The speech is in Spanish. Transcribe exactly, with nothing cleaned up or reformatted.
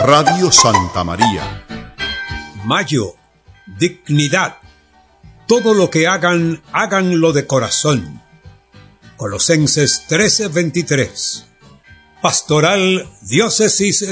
Radio Santa María. Mayo, dignidad. Todo lo que hagan, háganlo de corazón. Colosenses trece veintitrés. Pastoral Diócesis